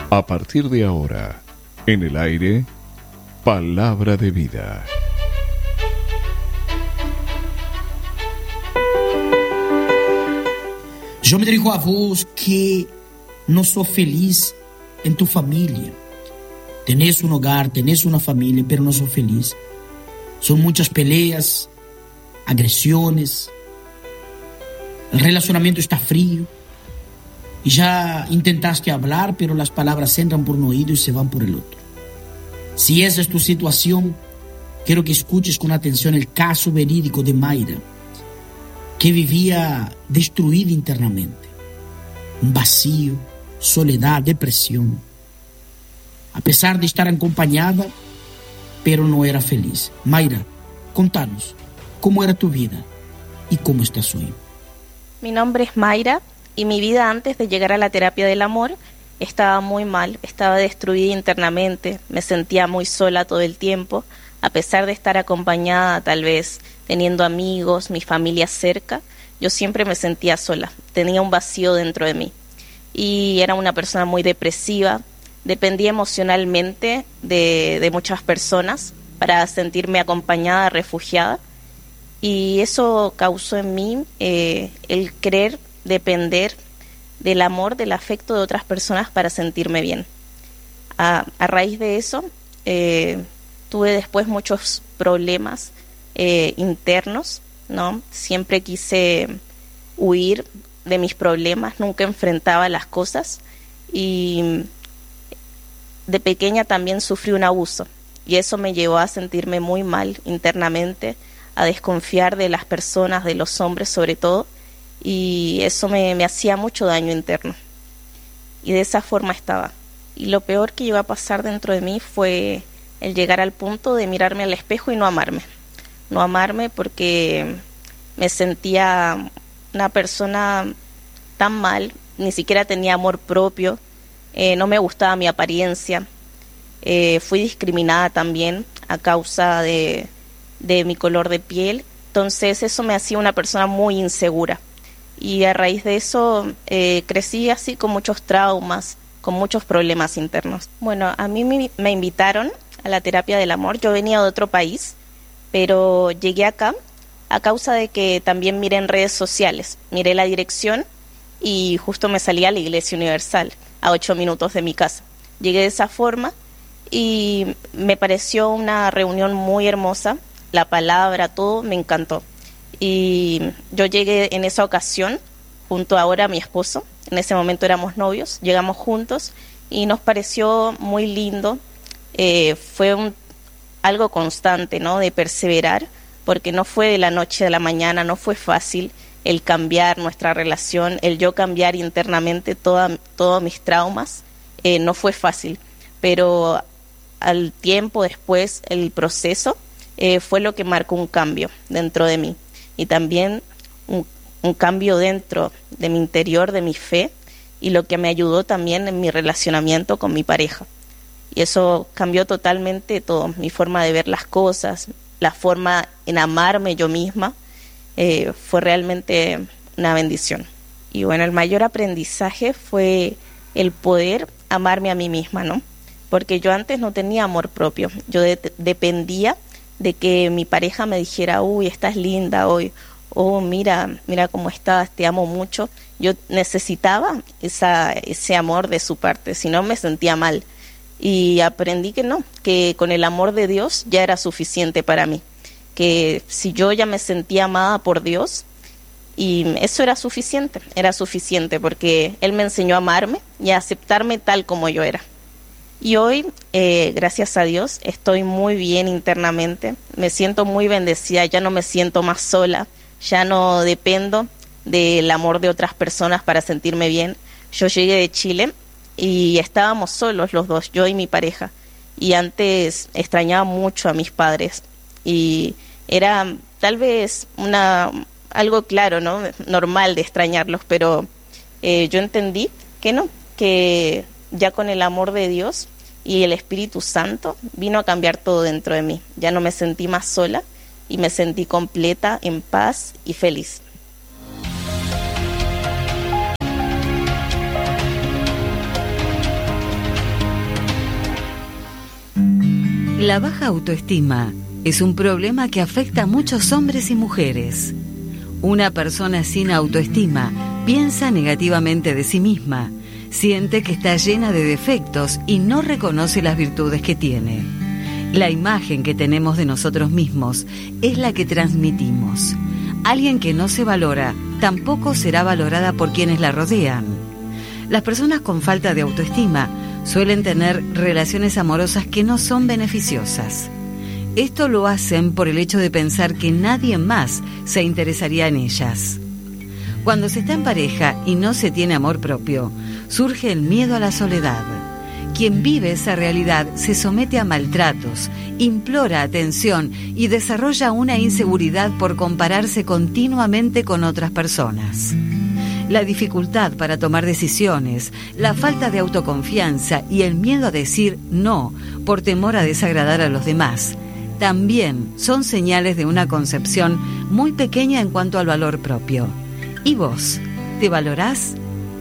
A partir de ahora, en el aire, Palabra de Vida. Yo me dirijo a vos que no sos feliz en tu familia. Tenés un hogar, tenés una familia, pero no sos feliz. Son muchas peleas, agresiones. El relacionamiento está frío. Y ya intentaste hablar, pero las palabras entran por un oído y se van por el otro. Si esa es tu situación, quiero que escuches con atención el caso verídico de Mayra, que vivía destruida internamente. Un vacío, soledad, depresión. A pesar de estar acompañada, pero no era feliz. Mayra, contanos, ¿cómo era tu vida y cómo estás hoy? Mi nombre es Mayra y mi vida antes de llegar a la terapia del amor estaba muy mal, estaba destruida internamente, me sentía muy sola todo el tiempo, a pesar de estar acompañada, tal vez teniendo amigos, mi familia cerca, yo siempre me sentía sola, tenía un vacío dentro de mí y era una persona muy depresiva, dependía emocionalmente de muchas personas para sentirme acompañada, refugiada, y eso causó en mí el querer depender del amor, del afecto de otras personas para sentirme bien. A raíz de eso, tuve después muchos problemas internos, ¿no? Siempre quise huir de mis problemas, nunca enfrentaba las cosas y de pequeña también sufrí un abuso y eso me llevó a sentirme muy mal internamente, a desconfiar de las personas, de los hombres sobre todo, y eso me hacía mucho daño interno y de esa forma estaba. Y lo peor que llegó a pasar dentro de mí fue el llegar al punto de mirarme al espejo y no amarme porque me sentía una persona tan mal, ni siquiera tenía amor propio, no me gustaba mi apariencia, fui discriminada también a causa de mi color de piel, entonces eso me hacía una persona muy insegura. Y a raíz de eso crecí así con muchos traumas, con muchos problemas internos. Bueno, a mí me invitaron a la terapia del amor. Yo venía de otro país, pero llegué acá a causa de que también miré en redes sociales. Miré la dirección y justo me salía a la Iglesia Universal, a 8 minutos de mi casa. Llegué de esa forma y me pareció una reunión muy hermosa. La palabra, todo me encantó. Y yo llegué en esa ocasión junto ahora a mi esposo, en ese momento éramos novios, llegamos juntos y nos pareció muy lindo, fue algo constante, ¿no? De perseverar, porque no fue de la noche a la mañana, no fue fácil el cambiar nuestra relación, el yo cambiar internamente todos mis traumas, no fue fácil, pero al tiempo después, el proceso fue lo que marcó un cambio dentro de mí. Y también un cambio dentro de mi interior, de mi fe, y lo que me ayudó también en mi relacionamiento con mi pareja. Y eso cambió totalmente todo, mi forma de ver las cosas, la forma en amarme yo misma, fue realmente una bendición. Y bueno, el mayor aprendizaje fue el poder amarme a mí misma, ¿no? Porque yo antes no tenía amor propio, yo dependía de que mi pareja me dijera, uy, estás linda hoy, oh, mira cómo estás, te amo mucho. Yo necesitaba ese amor de su parte, si no me sentía mal. Y aprendí que no, que con el amor de Dios ya era suficiente para mí. Que si yo ya me sentía amada por Dios, y eso era suficiente porque Él me enseñó a amarme y a aceptarme tal como yo era. Y hoy, gracias a Dios, estoy muy bien internamente, me siento muy bendecida, ya no me siento más sola, ya no dependo del amor de otras personas para sentirme bien. Yo llegué de Chile y estábamos solos los dos, yo y mi pareja, y antes extrañaba mucho a mis padres y era tal vez algo claro, ¿no? Normal de extrañarlos, pero yo entendí que no, que ya con el amor de Dios y el Espíritu Santo vino a cambiar todo dentro de mí. Ya no me sentí más sola y me sentí completa, en paz y feliz. La baja autoestima es un problema que afecta a muchos hombres y mujeres. Una persona sin autoestima piensa negativamente de sí misma, siente que está llena de defectos y no reconoce las virtudes que tiene. La imagen que tenemos de nosotros mismos es la que transmitimos. Alguien que no se valora tampoco será valorada por quienes la rodean. Las personas con falta de autoestima suelen tener relaciones amorosas que no son beneficiosas. Esto lo hacen por el hecho de pensar que nadie más se interesaría en ellas. Cuando se está en pareja y no se tiene amor propio, surge el miedo a la soledad. Quien vive esa realidad se somete a maltratos, implora atención y desarrolla una inseguridad por compararse continuamente con otras personas. La dificultad para tomar decisiones, la falta de autoconfianza y el miedo a decir no por temor a desagradar a los demás también son señales de una concepción muy pequeña en cuanto al valor propio. ¿Y vos? ¿Te valorás?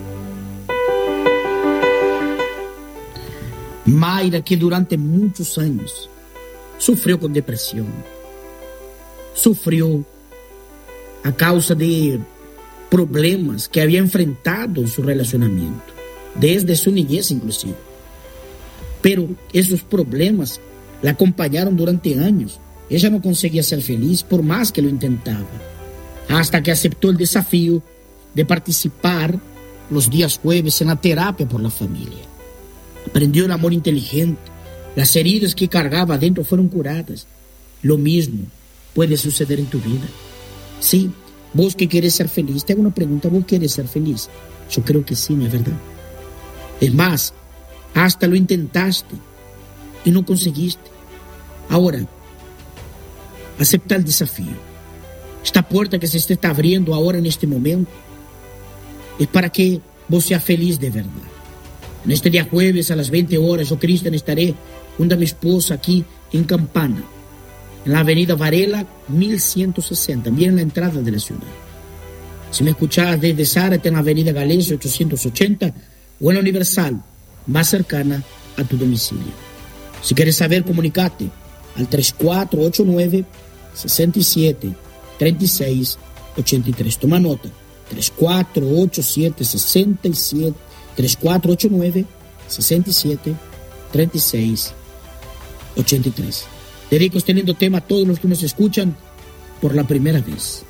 Mayra, que durante muchos años sufrió con depresión, sufrió a causa de problemas que había enfrentado en su relacionamiento, desde su niñez inclusive. Pero esos problemas la acompañaron durante años. Ella no conseguía ser feliz por más que lo intentaba, hasta que aceptó el desafío de participar los días jueves en la terapia por la familia. Aprendió el amor inteligente. Las heridas que cargaba adentro fueron curadas. Lo mismo puede suceder en tu vida. Sí, vos que querés ser feliz, te hago una pregunta: ¿vos querés ser feliz? Yo creo que sí, ¿no es verdad? Es más, hasta lo intentaste y no conseguiste. Ahora, acepta el desafío. Esta puerta que se está abriendo ahora en este momento es para que vos seas feliz de verdad. En este día jueves a las 20 horas, yo, Cristian, estaré junto a mi esposa aquí en Campana, en la avenida Varela 1160, bien en la entrada de la ciudad. Si me escuchás desde Zárate, en la avenida Galecia 880 o en la Universal, más cercana a tu domicilio. Si quieres saber, comunicate al 3489-673683. Toma nota: 3487-673683. Dedico este lindo tema a todos los que nos escuchan por la primera vez.